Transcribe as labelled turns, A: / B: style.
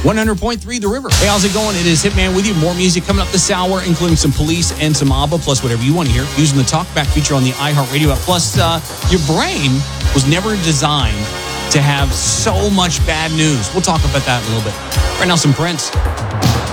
A: 100.3 The River. Hey, how's it going? It is Hitman with you. More music coming up this hour, including some Police and some ABBA, plus whatever you want to hear, using the TalkBack feature on the iHeartRadio app. Plus, your brain was never designed to have so much bad news. We'll talk about that in a little bit. Right now, some Prince.